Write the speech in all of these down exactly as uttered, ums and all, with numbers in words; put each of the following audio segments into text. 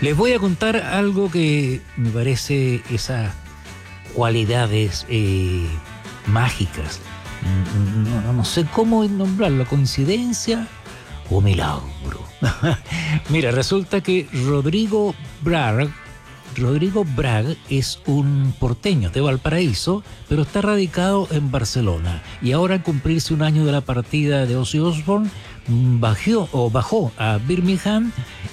Les voy a contar algo que me parece esas cualidades eh, mágicas. No, no, no sé cómo nombrarlo, coincidencia o milagro. Mira, resulta que Rodrigo Bragg, Rodrigo Bragg es un porteño de Valparaíso, pero está radicado en Barcelona. Y ahora, al cumplirse un año de la partida de Ozzy Osbourne, bajó, o bajó a Birmingham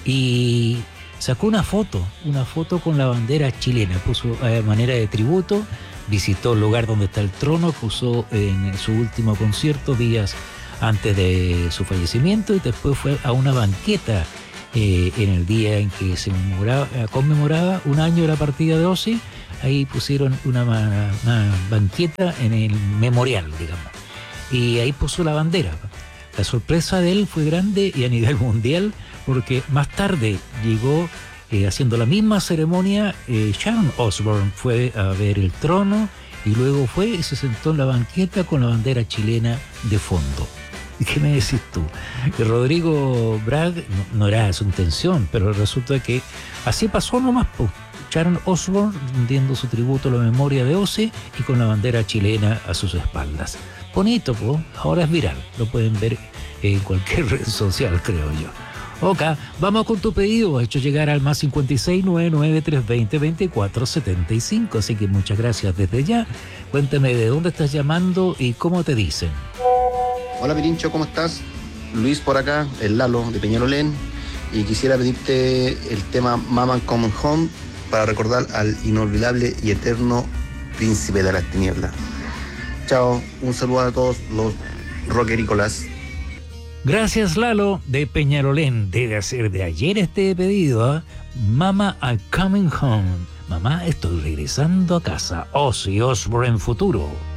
y sacó una foto, una foto con la bandera chilena. Puso a manera de tributo, visitó el lugar donde está el trono que usó en su último concierto días antes de su fallecimiento, y después fue a una banqueta eh, en el día en que se conmemoraba, conmemoraba un año de la partida de Ozzy. Ahí pusieron una, una banqueta en el memorial, digamos, y ahí puso la bandera. La sorpresa de él fue grande y a nivel mundial, porque más tarde llegó eh, haciendo la misma ceremonia eh, Sharon Osbourne, fue a ver el trono y luego fue y se sentó en la banqueta con la bandera chilena de fondo. ¿Y qué me decís tú? Que Rodrigo Bragg no, no era su intención, pero resulta que así pasó nomás, pues. Sharon Osbourne rindiendo su tributo a la memoria de Ozzy y con la bandera chilena a sus espaldas. Bonito, pues. Ahora es viral, lo pueden ver en cualquier red social, creo yo. Ok, vamos con tu pedido, hecho llegar al más cincuenta y seis, noventa y nueve, trescientos veinte, veinticuatro setenta y cinco, así que muchas gracias desde ya. Cuéntame de dónde estás llamando y cómo te dicen. Hola Pirincho, ¿cómo estás? Luis por acá, el Lalo de Peñalolén, y quisiera pedirte el tema Mama Come Home para recordar al inolvidable y eterno príncipe de las tinieblas. Chao, un saludo a todos los rockerícolas. Gracias, Lalo de Peñalolén. Debe ser de ayer este pedido, ¿eh? Mama, I'm coming home. Mamá, estoy regresando a casa. Ozzy Osbourne en futuro.